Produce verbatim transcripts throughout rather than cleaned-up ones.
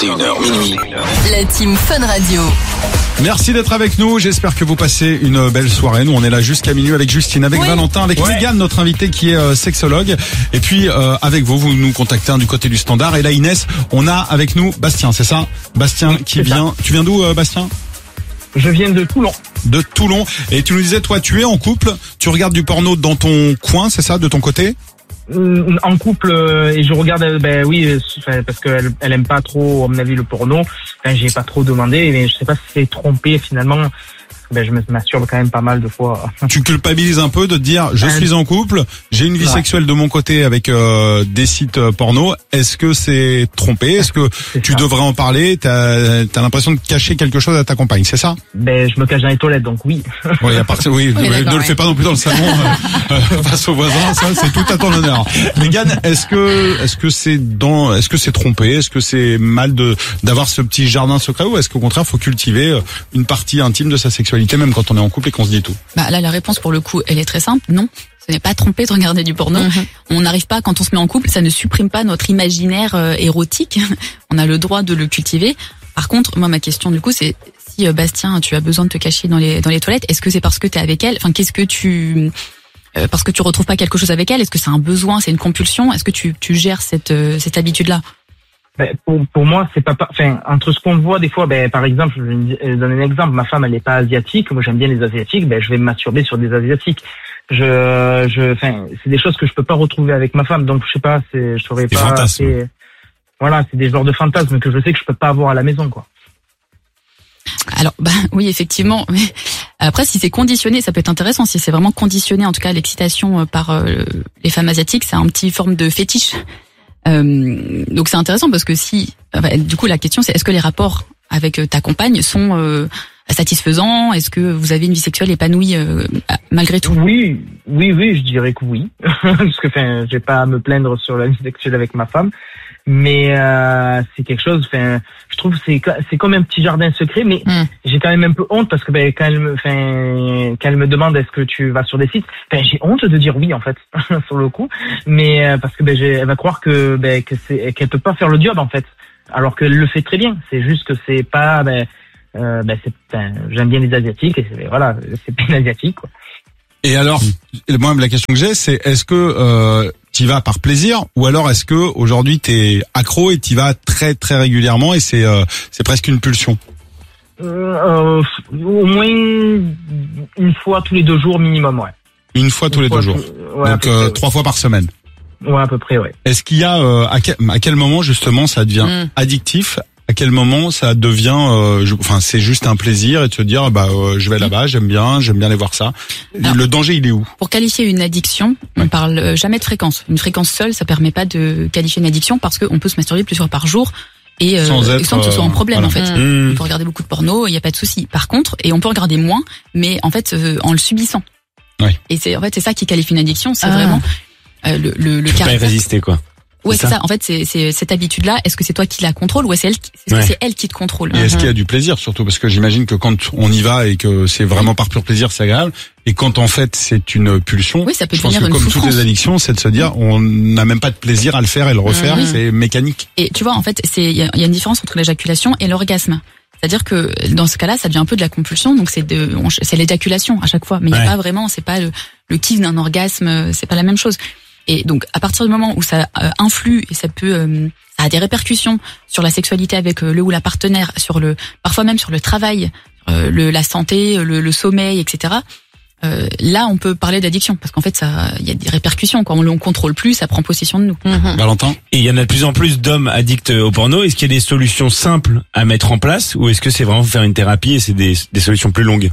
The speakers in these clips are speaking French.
et une heures minuit. La team Fun Radio. Merci d'être avec nous, j'espère que vous passez une belle soirée. Nous on est là jusqu'à minuit avec Justine, avec oui. Valentin, avec ouais. Mégane, notre invité qui est euh, sexologue. Et puis euh, avec vous, vous nous contactez hein, du côté du standard. Et là Inès, on a avec nous Bastien, c'est ça Bastien oui, qui vient. Ça. Tu viens d'où euh, Bastien? Je viens de Toulon. De Toulon. Et tu nous disais, toi tu es en couple, tu regardes du porno dans ton coin, c'est ça, de ton côté? En couple, euh, et je regarde, ben oui, euh, parce qu'elle elle aime pas trop, à mon avis, le porno. Enfin, j'ai pas trop demandé, mais je sais pas si c'est trompé finalement. Ben, je me masturbe quand même pas mal de fois. Tu culpabilises un peu de te dire, je suis en couple, j'ai une vie ouais. sexuelle de mon côté avec euh, des sites porno. Est-ce que c'est trompé? Est-ce que c'est tu ça. devrais en parler? T'as as, l'impression de cacher quelque chose à ta compagne, c'est ça? Ben, je me cache dans les toilettes, donc oui. Oui, à part, oui, oui ne le fais pas non plus dans le salon euh, euh, face aux voisins. Ça, c'est tout à ton honneur. Mégane, est-ce que est-ce que c'est dans, est-ce que c'est trompé? Est-ce que c'est mal de d'avoir ce petit jardin secret, ou est-ce qu'au contraire, faut cultiver une partie intime de sa sexualité? Même quand on est en couple et qu'on se dit tout. Bah là, la réponse pour le coup, elle est très simple. Non, ce n'est pas trompé de regarder du porno. Mm-hmm. On n'arrive pas, quand on se met en couple, ça ne supprime pas notre imaginaire euh, érotique. On a le droit de le cultiver. Par contre, moi, ma question du coup, c'est si euh, Bastien, tu as besoin de te cacher dans les dans les toilettes, est-ce que c'est parce que tu es avec elle? Enfin, qu'est-ce que tu euh, parce que tu retrouves pas quelque chose avec elle? Est-ce que c'est un besoin, c'est une compulsion? Est-ce que tu tu gères cette euh, cette habitude-là? Ben, pour, pour moi, c'est pas, enfin, entre ce qu'on voit des fois, ben, par exemple, je vais donner un exemple, ma femme, elle n'est pas asiatique, moi j'aime bien les asiatiques, ben, je vais me masturber sur des asiatiques. Je, je, enfin, c'est des choses que je peux pas retrouver avec ma femme, donc je sais pas, c'est, je saurais pas. C'est, voilà, c'est des genres de fantasmes que je sais que je peux pas avoir à la maison, quoi. Alors, bah, oui, effectivement. Après, si c'est conditionné, ça peut être intéressant. Si c'est vraiment conditionné, en tout cas, l'excitation par euh, les femmes asiatiques, c'est un petit forme de fétiche. Euh, donc c'est intéressant parce que si, enfin, du coup la question c'est est-ce que les rapports avec ta compagne sont euh, satisfaisants? Est-ce que vous avez une vie sexuelle épanouie euh, malgré tout? Oui, oui, oui, je dirais que oui, parce que enfin, j'ai pas à me plaindre sur la vie sexuelle avec ma femme, mais euh, c'est quelque chose. Enfin, je trouve que c'est c'est comme un petit jardin secret, mais mm. j'ai quand même un peu honte parce que ben quand elle me, enfin quand elle me demande est-ce que tu vas sur des sites, ben j'ai honte de dire oui en fait sur le coup, mais euh, parce que ben j'ai, elle va croire que ben que c'est qu'elle peut pas faire le job en fait, alors qu'elle le fait très bien. C'est juste que c'est pas ben euh, ben c'est ben, j'aime bien les asiatiques et c'est, voilà, c'est pas une asiatique quoi. Et alors, moi la question que j'ai, c'est est-ce que euh, tu y vas par plaisir, ou alors est-ce que aujourd'hui t'es accro et tu y vas très très régulièrement et c'est euh, c'est presque une pulsion? euh, Au moins une fois tous les deux jours minimum, ouais. Une fois tous une les fois deux jours. Tout, ouais, donc euh, près, trois ouais. fois par semaine. Ouais, à peu près, ouais. Est-ce qu'il y a euh, à, quel, à quel moment justement ça devient mmh. addictif? À quel moment ça devient, euh, je, enfin, c'est juste un plaisir et de se dire, bah, euh, je vais là-bas, j'aime bien, j'aime bien aller voir ça. Alors, le danger, il est où? Pour qualifier une addiction, on ouais. parle jamais de fréquence. Une fréquence seule, ça permet pas de qualifier une addiction parce qu'on peut se masturber plusieurs par jour et, euh, sans, être, et sans que ce soit un problème euh, voilà. en fait. Mmh. On peut regarder beaucoup de porno, il y a pas de souci. Par contre, et on peut regarder moins, mais en fait, euh, en le subissant. Ouais. Et c'est en fait c'est ça qui qualifie une addiction, c'est ah. vraiment euh, le le, le tu peux pas y résister quoi. Ouais, c'est ça. ça. En fait, c'est, c'est cette habitude-là. Est-ce que c'est toi qui la contrôle ou est-ce elle, est-ce ouais. que c'est elle qui te contrôle? Et est-ce qu'il y a du plaisir surtout? Parce que j'imagine que quand on y va et que c'est vraiment par pur plaisir, c'est agréable. Et quand en fait c'est une pulsion, oui, ça peut je pense que une comme souffrance. toutes les addictions, c'est de se dire on n'a même pas de plaisir à le faire et le refaire. Mmh. C'est mécanique. Et tu vois, en fait, c'est il y, y a une différence entre l'éjaculation et l'orgasme. C'est-à-dire que dans ce cas-là, ça devient un peu de la compulsion. Donc c'est de, on, c'est l'éjaculation à chaque fois. Mais il ouais. y a pas vraiment, c'est pas le, le kiff d'un orgasme. C'est pas la même chose. Et donc, à partir du moment où ça euh, influe et ça peut, euh, ça a des répercussions sur la sexualité avec euh, le ou la partenaire, sur le, parfois même sur le travail, euh, le, la santé, le, le sommeil, et cetera. Euh, là, on peut parler d'addiction parce qu'en fait, ça, il y a des répercussions. Quand on ne contrôle plus, ça prend possession de nous. Mmh. Valentin. Et il y en a de plus en plus d'hommes addicts au porno. Est-ce qu'il y a des solutions simples à mettre en place, ou est-ce que c'est vraiment faire une thérapie et c'est des, des solutions plus longues?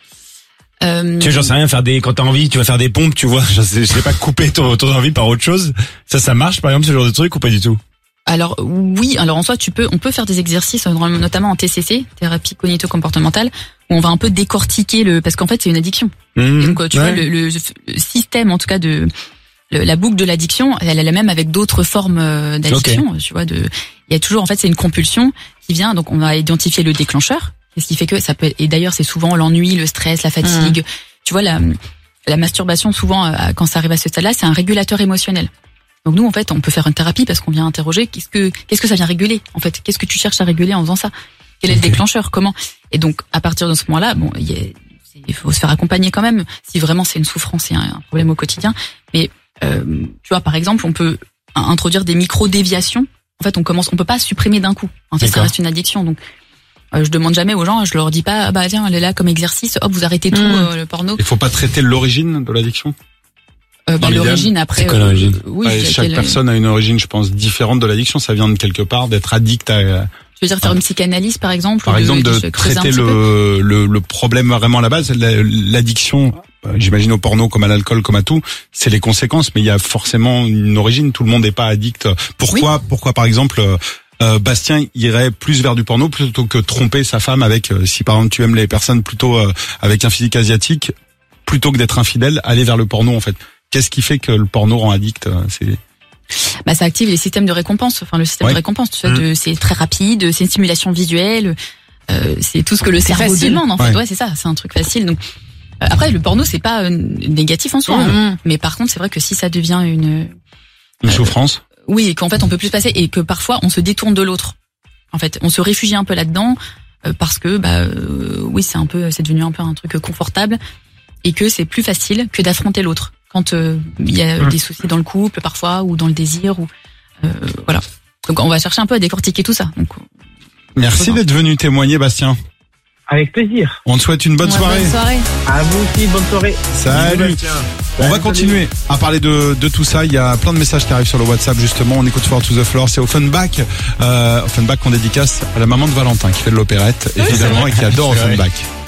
Euh... Tu sais, j'en sais rien, faire des, quand t'as envie, tu vas faire des pompes, tu vois, je sais, je sais pas, couper ton, ton envie par autre chose. Ça, ça marche, par exemple, ce genre de truc, ou pas du tout? Alors, oui, alors en soi, tu peux, on peut faire des exercices, notamment en T C C, thérapie cognito-comportementale, où on va un peu décortiquer le, parce qu'en fait, c'est une addiction. Mmh, donc, tu ouais. vois, le, le, le système, en tout cas, de, le, la boucle de l'addiction, elle est la même avec d'autres formes d'addiction, okay. tu vois, de, il y a toujours, en fait, c'est une compulsion qui vient, donc on va identifier le déclencheur. Ce qui fait que ça peut être, et d'ailleurs c'est souvent l'ennui, le stress, la fatigue. Mmh. Tu vois, la, la masturbation souvent quand ça arrive à ce stade-là, c'est un régulateur émotionnel. Donc nous, en fait, on peut faire une thérapie parce qu'on vient interroger qu'est-ce que qu'est-ce que ça vient réguler, en fait. Qu'est-ce que tu cherches à réguler en faisant ça? Quel est okay. le déclencheur? Comment? Et donc, à partir de ce moment-là, bon, il, y a, il faut se faire accompagner quand même. Si vraiment c'est une souffrance, c'est un, un problème au quotidien. Mais euh, tu vois, par exemple, on peut introduire des micro-déviations. En fait, on commence, on peut pas supprimer d'un coup. En fait, ça reste une addiction. Donc, euh, je demande jamais aux gens, je leur dis pas, ah bah tiens, elle est là comme exercice, hop, vous arrêtez tout mmh. euh, le porno. Il faut pas traiter l'origine de l'addiction. Euh, bah, l'origine après. C'est quoi l'origine? Euh, oui. Ouais, chaque quelle... personne a une origine, je pense, différente de l'addiction. Ça vient de quelque part, d'être addict à. Tu veux dire faire une psychanalyse, par exemple? Par exemple, de, de traiter le, le le problème vraiment à la base, l'addiction. J'imagine au porno comme à l'alcool comme à tout, c'est les conséquences, mais il y a forcément une origine. Tout le monde n'est pas addict. Pourquoi, oui. pourquoi par exemple, euh, Bastien irait plus vers du porno plutôt que tromper sa femme avec, euh, si par exemple tu aimes les personnes plutôt euh, avec un physique asiatique, plutôt que d'être infidèle, aller vers le porno en fait. Qu'est-ce qui fait que le porno rend addict? C'est bah ça active les systèmes de récompense. Enfin le système ouais. de récompense, tu sais, mmh. de, c'est très rapide, c'est une stimulation visuelle, euh, c'est tout ce que le cerveau facile. demande en fait. Ouais, ouais c'est ça, c'est un truc facile. Donc après, le porno, c'est pas négatif en soi, mmh. hein. mais par contre, c'est vrai que si ça devient une une euh, souffrance, oui, et qu'en fait, on peut plus passer, et que parfois, on se détourne de l'autre. En fait, on se réfugie un peu là-dedans euh, parce que, bah, euh, oui, c'est un peu, c'est devenu un peu un truc confortable, et que c'est plus facile que d'affronter l'autre quand il euh, y a mmh. des soucis dans le couple, parfois, ou dans le désir, ou euh, voilà. Donc, on va chercher un peu à décortiquer tout ça. Donc, merci d'être venu témoigner, Bastien. Avec plaisir. On te souhaite une bonne ouais, soirée. Bonne soirée. À vous aussi, bonne soirée. Salut. On va continuer à parler de, de tout ça. Il y a plein de messages qui arrivent sur le WhatsApp justement. On écoute Four to the Floor. C'est Offenbach. Euh, Offenbach qu'on dédicace à la maman de Valentin qui fait de l'opérette, oui, évidemment, et qui adore Offenbach.